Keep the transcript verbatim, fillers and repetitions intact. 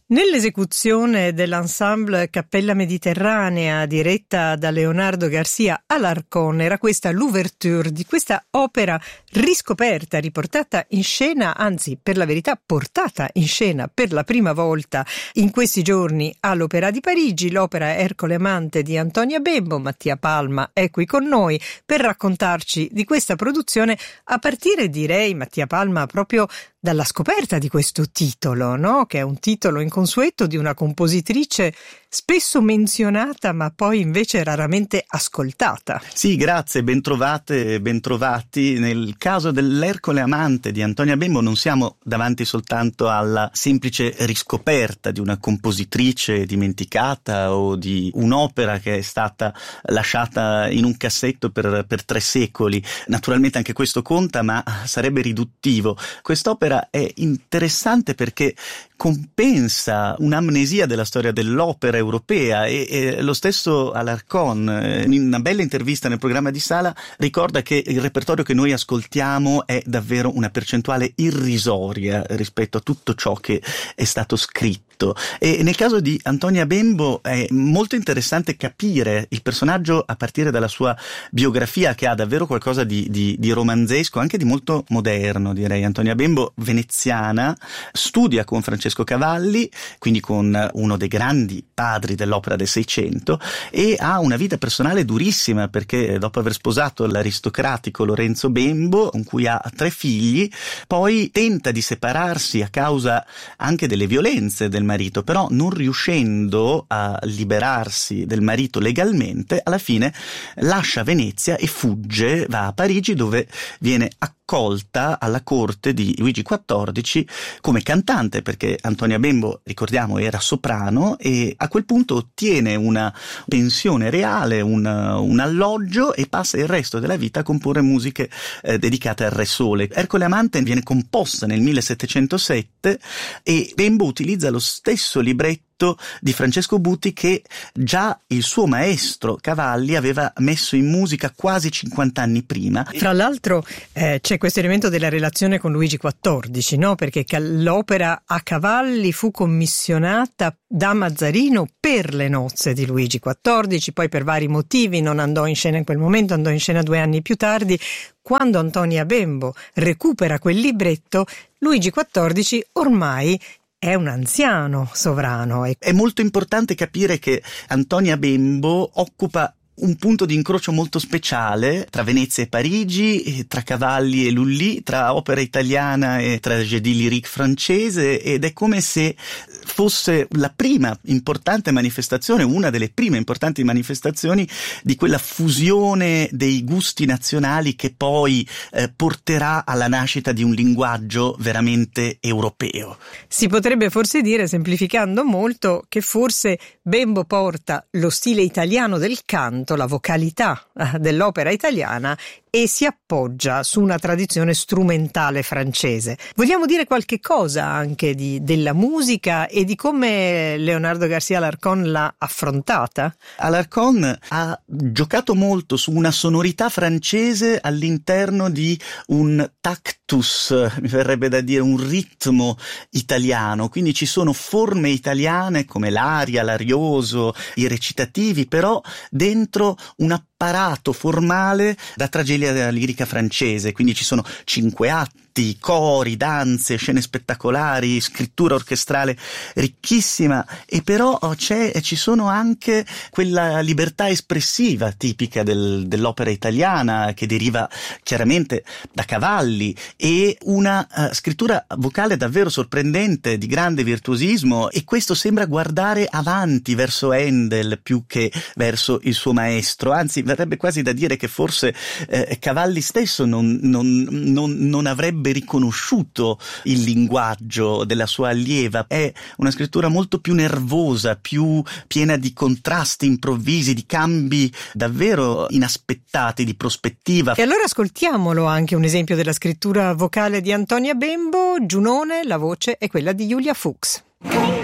Nell'esecuzione dell'ensemble Cappella Mediterranea diretta da Leonardo Garcia Alarcón era questa l'ouverture di questa opera riscoperta, riportata in scena, anzi per la verità portata in scena per la prima volta in questi giorni all'Opéra di Parigi, l'opera Ercole Amante di Antonia Bembo. Mattia Palma è qui con noi per raccontarci di questa produzione, a partire, direi, Mattia Palma, proprio dalla scoperta di questo titolo, no? Che è un titolo inconsueto di una compositrice spesso menzionata ma poi invece raramente ascoltata. Sì, grazie, bentrovate, bentrovati. Nel caso dell'Ercole Amante di Antonia Bembo non siamo davanti soltanto alla semplice riscoperta di una compositrice dimenticata o di un'opera che è stata lasciata in un cassetto per, per tre secoli. Naturalmente anche questo conta, ma sarebbe riduttivo. Quest'opera è interessante perché compensa un'amnesia della storia dell'opera europea e, e lo stesso Alarcón, in una bella intervista nel programma di Sala, ricorda che il repertorio che noi ascoltiamo è davvero una percentuale irrisoria rispetto a tutto ciò che è stato scritto. E nel caso di Antonia Bembo è molto interessante capire il personaggio a partire dalla sua biografia, che ha davvero qualcosa di, di, di romanzesco, anche di molto moderno, direi. Antonia Bembo, veneziana, studia con Francesco Cavalli, quindi con uno dei grandi padri dell'opera del Seicento, e ha una vita personale durissima perché dopo aver sposato l'aristocratico Lorenzo Bembo, con cui ha tre figli, poi tenta di separarsi a causa anche delle violenze del marito, però non riuscendo a liberarsi del marito legalmente, alla fine lascia Venezia e fugge, va a Parigi, dove viene accolta alla corte di Luigi quattordici come cantante, perché Antonia Bembo, ricordiamo, era soprano e a quel punto ottiene una pensione reale, un, un alloggio, e passa il resto della vita a comporre musiche eh, dedicate al Re Sole. Ercole Amante viene composta nel millesettecentosette e Bembo utilizza lo stesso libretto di Francesco Buti che già il suo maestro Cavalli aveva messo in musica quasi cinquanta anni prima. Fra l'altro eh, c'è questo elemento della relazione con Luigi quattordici, no? Perché l'opera a Cavalli fu commissionata da Mazzarino per le nozze di Luigi quattordici, poi per vari motivi non andò in scena in quel momento, andò in scena due anni più tardi. Quando Antonia Bembo recupera quel libretto, Luigi quattordici ormai è un anziano sovrano. È molto importante capire che Antonia Bembo occupa un punto di incrocio molto speciale tra Venezia e Parigi, tra Cavalli e Lully, tra opera italiana e tragédie lyrique francese, ed è come se fosse la prima importante manifestazione, una delle prime importanti manifestazioni di quella fusione dei gusti nazionali che poi eh, porterà alla nascita di un linguaggio veramente europeo. Si potrebbe forse dire, semplificando molto, che forse Bembo porta lo stile italiano del canto, la vocalità dell'opera italiana, e si appoggia su una tradizione strumentale francese. Vogliamo dire qualche cosa anche di, della musica e di come Leonardo Garcia Alarcón l'ha affrontata? Alarcón ha giocato molto su una sonorità francese all'interno di un tactus, mi verrebbe da dire un ritmo italiano, quindi ci sono forme italiane come l'aria, l'arioso, i recitativi, però dentro un apparato formale da tragedia lirica francese, quindi ci sono cinque atti, cori, danze, scene spettacolari, scrittura orchestrale ricchissima, e però c'è, ci sono anche quella libertà espressiva tipica del, dell'opera italiana, che deriva chiaramente da Cavalli, e una uh, scrittura vocale davvero sorprendente, di grande virtuosismo, e questo sembra guardare avanti verso Handel più che verso il suo maestro, anzi verrebbe quasi da dire che forse eh, Cavalli stesso non, non, non, non avrebbe riconosciuto il linguaggio della sua allieva. È una scrittura molto più nervosa, più piena di contrasti improvvisi, di cambi davvero inaspettati, di prospettiva. E allora ascoltiamolo anche un esempio della scrittura vocale di Antonia Bembo. Giunone, la voce è quella di Julia Fuchs.